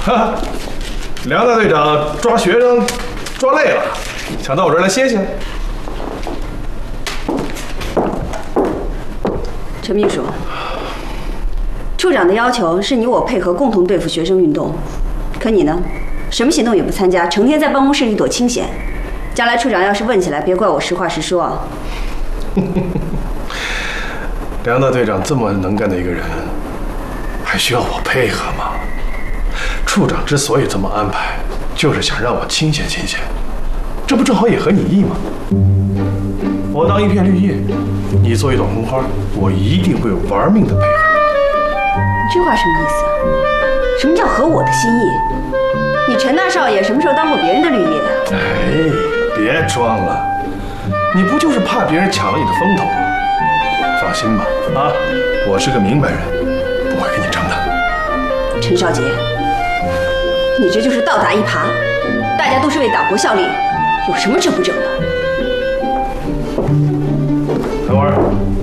哈，梁大队长抓学生抓累了，想到我这儿来歇歇。 陈秘书，处长的要求是你我配合共同对付学生运动，可你呢，什么行动也不参加，成天在办公室里躲清闲。将来处长要是问起来，别怪我实话实说啊。 梁大队长这么能干的一个人，还需要我配合吗？处长之所以这么安排，就是想让我清闲清闲，这不正好也合你意吗？我当一片绿叶，你做一朵红花，我一定会玩命的配合你。 你这话什么意思啊？什么叫合我的心意？你陈大少爷什么时候当过别人的绿叶啊？ 哎，别装了，你不就是怕别人抢了你的风头吗？放心吧，啊，我是个明白人，不会跟你争的。 陈少杰，你这就是倒打一耙，大家都是为党国效力，有什么争不争的？ 等会儿。